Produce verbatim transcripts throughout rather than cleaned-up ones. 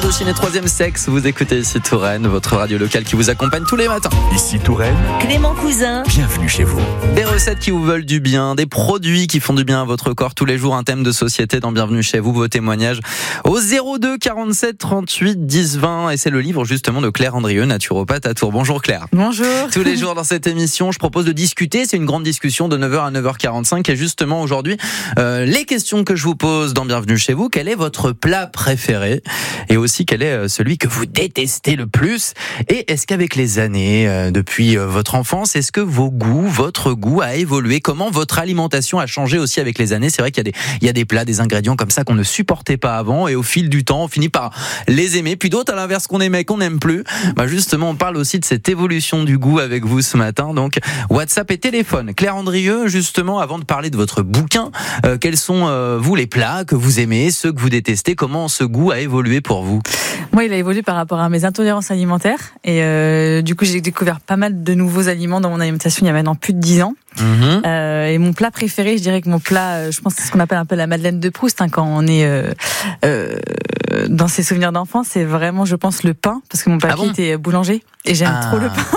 Indochine et Troisième Sexe, vous écoutez ici Touraine, votre radio locale qui vous accompagne tous les matins. Ici Touraine, Clément Cousin, bienvenue chez vous. Des recettes qui vous veulent du bien, des produits qui font du bien à votre corps. Tous les jours, un thème de société dans Bienvenue chez vous. Vos témoignages au zéro deux quarante-sept trente-huit dix vingt. Et c'est le livre justement de Claire Andrieux, naturopathe à Tours. Bonjour Claire. Bonjour. Tous les jours dans cette émission, je propose de discuter. C'est une grande discussion de neuf heures à neuf heures quarante-cinq. Et justement aujourd'hui, euh, les questions que je vous pose dans Bienvenue chez vous. Quel est votre plat préféré ? Et aussi, quel est celui que vous détestez le plus ? Et est-ce qu'avec les années, euh, depuis euh, votre enfance, est-ce que vos goûts, votre goût a évolué ? Comment votre alimentation a changé aussi avec les années ? C'est vrai qu'il y a des, il y a des plats, des ingrédients comme ça qu'on ne supportait pas avant, et au fil du temps, on finit par les aimer. Puis d'autres, à l'inverse, qu'on aimait, qu'on n'aime plus. Bah justement, on parle aussi de cette évolution du goût avec vous ce matin. Donc, WhatsApp et téléphone. Claire Andrieux, justement, avant de parler de votre bouquin, euh, quels sont euh, vous les plats que vous aimez, ceux que vous détestez ? Comment ce goût a évolué pour vous ? Moi, il a évolué par rapport à mes intolérances alimentaires. Et euh, du coup, j'ai découvert pas mal de nouveaux aliments dans mon alimentation il y a maintenant plus de dix ans. Mmh. Euh, et mon plat préféré, je dirais que mon plat, je pense que c'est ce qu'on appelle un peu la Madeleine de Proust, hein, quand on est euh, euh, dans ses souvenirs d'enfance, c'est vraiment, je pense, le pain, parce que mon papy ah bon était boulanger et j'aime ah. trop le pain.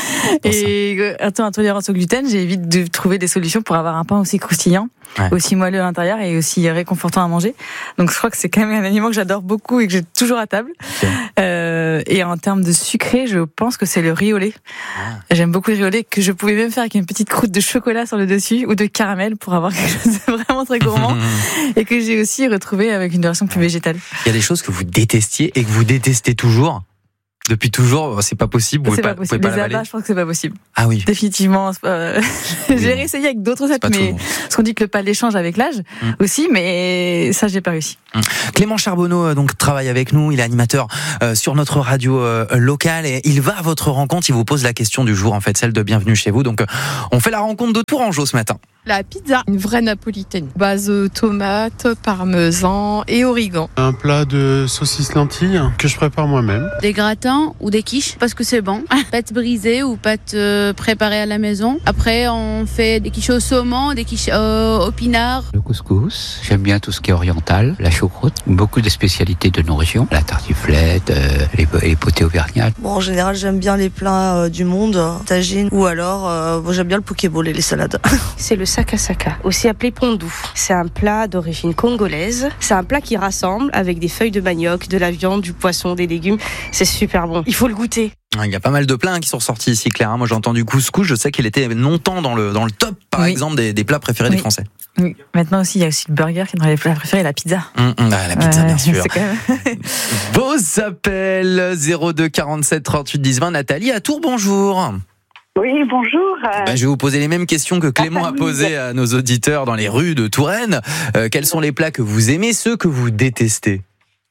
Et étant intolérance au gluten, j'ai vite de trouver des solutions pour avoir un pain aussi croustillant, ouais. aussi moelleux à l'intérieur et aussi réconfortant à manger. Donc je crois que c'est quand même un aliment que j'adore beaucoup et que j'ai toujours à table. Okay. Euh, et en termes de sucré, je pense que c'est le riz au lait. Ah. J'aime beaucoup le riz au lait, que je pouvais même faire avec une petite croûte de chocolat sur le dessus ou de caramel pour avoir quelque chose de vraiment très gourmand et que j'ai aussi retrouvé avec une version plus végétale. Il y a des choses que vous détestiez et que vous détestez toujours ? Depuis toujours, c'est pas possible. Vous c'est pouvez pas, pas possible. Vous pouvez les pas abats, je pense que c'est pas possible. Ah oui. Définitivement. Euh... Oui. J'ai réessayé avec d'autres recettes, mais parce qu'on dit que le palais change avec l'âge mmh. aussi, mais ça, j'ai pas réussi. Mmh. Clément Charbonneau donc travaille avec nous. Il est animateur euh, sur notre radio euh, locale et il va à votre rencontre. Il vous pose la question du jour, en fait, celle de Bienvenue chez vous. Donc, euh, on fait la rencontre de Tourangeau ce matin. La pizza, une vraie napolitaine, base tomate, parmesan et origan. Un plat de saucisses lentilles que je prépare moi-même. Des gratins ou des quiches parce que c'est bon. Pâtes brisées ou pâtes euh, préparées à la maison. Après, on fait des quiches au saumon, des quiches euh, au pinard. Le couscous, j'aime bien tout ce qui est oriental, la choucroute, beaucoup de spécialités de nos régions, la tartiflette, euh, les, les potées auvergnates. Bon, en général, j'aime bien les plats euh, du monde, tagine ou alors euh, bon, j'aime bien le pokéball et les salades. C'est le sakasaka, aussi appelé pondou. C'est un plat d'origine congolaise. C'est un plat qui rassemble avec des feuilles de manioc, de la viande, du poisson, des légumes. C'est super bon. Il faut le goûter. Il y a pas mal de plats qui sont sortis ici, Claire. Moi, j'ai entendu couscous. Je sais qu'il était longtemps dans le dans le top, par oui. exemple, des, des plats préférés oui. des Français. Oui. Maintenant aussi, il y a aussi le burger qui est dans les plats préférés, la pizza. Mmh, mmh, ah, la pizza, ouais, bien sûr. Quand même... Vos appels zéro deux quarante-sept trente-huit dix vingt. Nathalie à Tours, bonjour. Oui, bonjour. Ben, je vais vous poser les mêmes questions que Clément a posées à nos auditeurs dans les rues de Touraine. Euh, quels sont les plats que vous aimez, ceux que vous détestez ?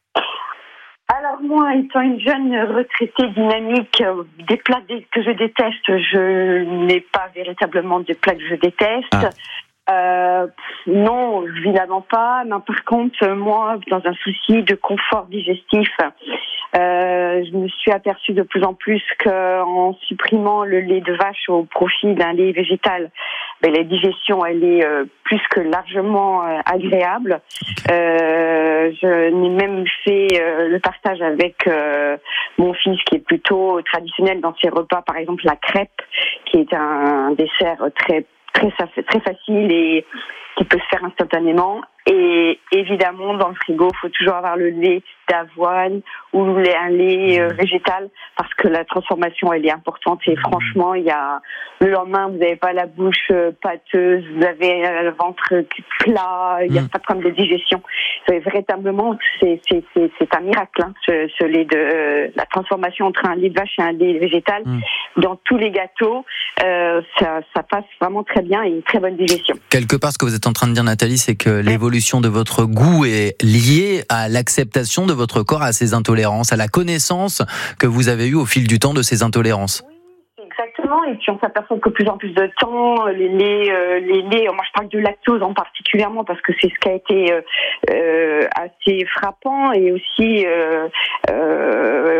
Alors moi, étant une jeune retraitée dynamique, euh, des plats que je déteste, je n'ai pas véritablement de plats que je déteste. Ah. Euh, non, évidemment pas. Mais par contre, moi, dans un souci de confort digestif, euh, je me suis aperçue de plus en plus qu'en supprimant le lait de vache au profit d'un lait végétal, ben, la digestion, elle est euh, plus que largement euh, agréable. Euh, je n'ai même fait euh, le partage avec euh, mon fils qui est plutôt traditionnel dans ses repas, par exemple la crêpe, qui est un dessert très très très facile et qui peut se faire instantanément. Et évidemment, dans le frigo, il faut toujours avoir le lait d'avoine ou un lait euh, végétal parce que la transformation, elle est importante. Et franchement, il y a le lendemain, vous n'avez pas la bouche euh, pâteuse, vous avez euh, le ventre plat, il n'y a mmh. pas de problème de digestion. C'est véritablement, c'est, c'est, c'est, c'est un miracle, hein, ce, ce lait de euh, la transformation entre un lait de vache et un lait végétal. Mmh. Dans tous les gâteaux, euh, ça, ça passe vraiment très bien et une très bonne digestion. Quelque part, ce que vous êtes en train de dire, Nathalie, c'est que l'évolution de votre goût est liée à l'acceptation de votre corps à ses intolérances, à la connaissance que vous avez eue au fil du temps de ces intolérances. Exactement, et puis on s'aperçoit que plus en plus de temps, les laits, euh, les laits, moi je parle de lactose en particulièrement parce que c'est ce qui a été euh, euh, assez frappant et aussi euh, euh,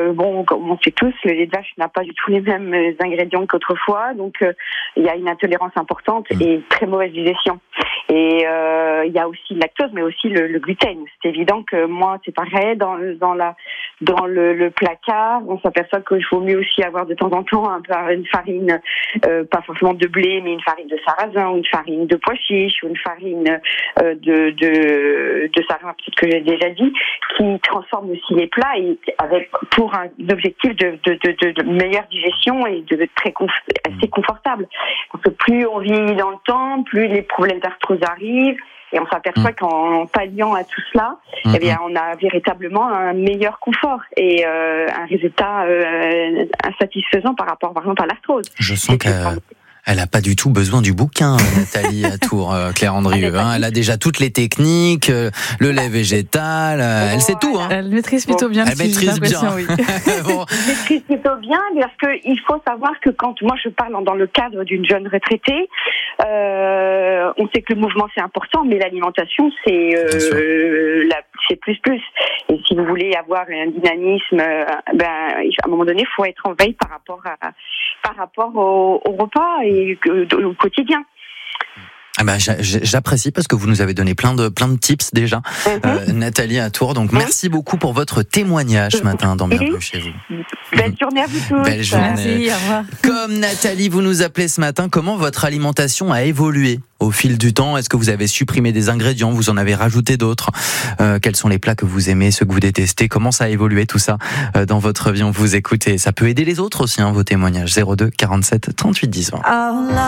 euh, bon, comme on sait tous, le lait de vache n'a pas du tout les mêmes ingrédients qu'autrefois, donc euh, il y a une intolérance importante et très mauvaise digestion. Et euh, il y a aussi le lactose, mais aussi le, le gluten. C'est évident que moi, c'est pareil, dans, dans, la, dans le, le placard, on s'aperçoit qu'il vaut mieux aussi avoir de temps en temps un peu une farine, euh, pas forcément de blé, mais une farine de sarrasin, ou une farine de pois chiche, ou une farine euh, de, de, de sarrasin, peut-être que j'ai déjà dit, qui transforme aussi les plats et avec, pour un objectif de, de, de, de, de meilleure digestion et de très conf, assez confortable. Parce que plus on vieillit dans le temps, plus les problèmes d'arthrose arrivent. Et on s'aperçoit mmh. qu'en palliant à tout cela, mmh. eh bien, on a véritablement un meilleur confort et euh, un résultat euh, insatisfaisant par rapport, par exemple, à l'arthrose. Je sens que elle n'a pas du tout besoin du bouquin, Nathalie Atour, euh, Claire Andrieux. Hein. Elle a déjà toutes les techniques, euh, le lait végétal, euh, elle sait tout. Hein. Elle maîtrise plutôt bien. Elle maîtrise bien. Oui. bon. Elle maîtrise plutôt bien parce qu'il faut savoir que quand moi je parle dans le cadre d'une jeune retraitée, euh, on sait que le mouvement c'est important, mais l'alimentation c'est euh, la, c'est plus plus. Et si vous voulez avoir un dynamisme, euh, ben à un moment donné, il faut être en veille par rapport à par rapport au, au repas et au quotidien. Ah bah, j'apprécie parce que vous nous avez donné plein de plein de tips déjà, mm-hmm. euh, Nathalie Atour. Donc merci mm-hmm. beaucoup pour votre témoignage ce matin dans Bienvenue chez vous. Belle journée à vous tous. Belle journée. Merci, au revoir. Comme Nathalie, vous nous appelez ce matin. Comment votre alimentation a évolué au fil du temps? Est-ce que vous avez supprimé des ingrédients? Vous en avez rajouté d'autres? euh, Quels sont les plats que vous aimez, ceux que vous détestez? Comment ça a évolué tout ça euh, dans votre vie? On vous écoute et ça peut aider les autres aussi, hein, vos témoignages. zéro deux quarante-sept trente-huit dix vingt.